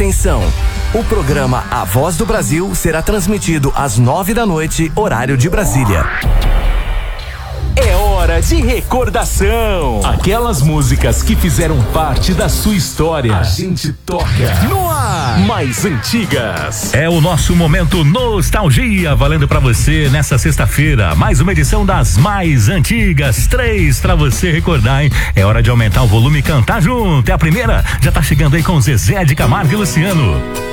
Atenção! O programa A Voz do Brasil será transmitido às 9 da noite, horário de Brasília. É hora de recordação. Aquelas músicas que fizeram parte da sua história. A gente toca no ar. Mais antigas. É o nosso momento nostalgia, valendo pra você nessa sexta-feira. Mais uma edição das mais antigas. 3 pra você recordar, hein? É hora de aumentar o volume e cantar junto. É a primeira, já tá chegando aí com Zezé de Camargo e Luciano.